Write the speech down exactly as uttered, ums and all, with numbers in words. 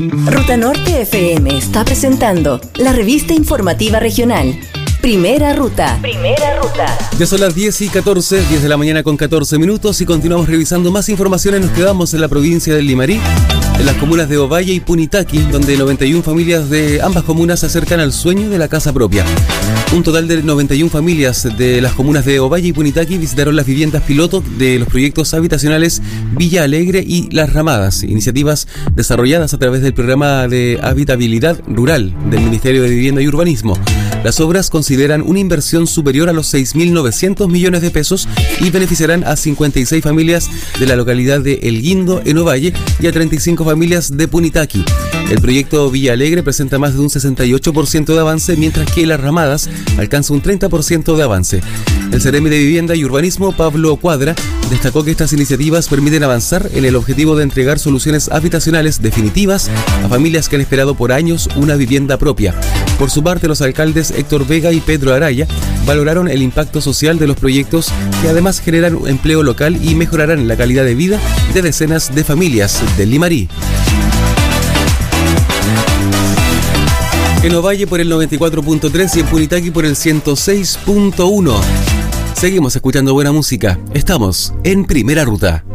Ruta Norte F M está presentando la revista informativa regional Primera Ruta. Primera Ruta. Ya son las diez y catorce, diez de la mañana con catorce minutos y continuamos revisando más informaciones. Nos quedamos en la provincia del Limarí, en las comunas de Ovalle y Punitaqui, donde noventa y una familias de ambas comunas se acercan al sueño de la casa propia. Un total de noventa y una familias de las comunas de Ovalle y Punitaqui visitaron las viviendas piloto de los proyectos habitacionales Villa Alegre y Las Ramadas, iniciativas desarrolladas a través del programa de habitabilidad rural del Ministerio de Vivienda y Urbanismo. Las obras consideran una inversión superior a los seis mil novecientos millones de pesos y beneficiarán a cincuenta y seis familias de la localidad de El Guindo en Ovalle y a treinta y cinco familias de Punitaqui. El proyecto Villa Alegre presenta más de un sesenta y ocho por ciento de avance, mientras que Las Ramadas alcanza un treinta por ciento de avance. El Ceremi de Vivienda y Urbanismo, Pablo Cuadra, destacó que estas iniciativas permiten avanzar en el objetivo de entregar soluciones habitacionales definitivas a familias que han esperado por años una vivienda propia. Por su parte, los alcaldes Héctor Vega y Pedro Araya valoraron el impacto social de los proyectos, que además generan empleo local y mejorarán la calidad de vida de decenas de familias del Limarí. En Ovalle por el noventa y cuatro punto tres y en Punitaqui por el ciento seis punto uno. Seguimos escuchando buena música. Estamos en Primera Ruta.